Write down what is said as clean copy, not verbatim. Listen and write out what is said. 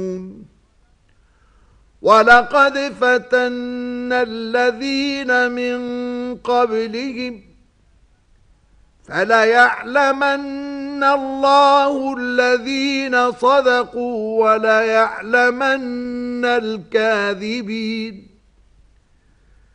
وَلَقَدْ فَتَنَّا الَّذِينَ مِن قَبْلِهِمْ فَلَيَعْلَمَنَّ اللَّهُ الَّذِينَ صَدَقُوا وَلَيَعْلَمَنَّ الْكَاذِبِينَ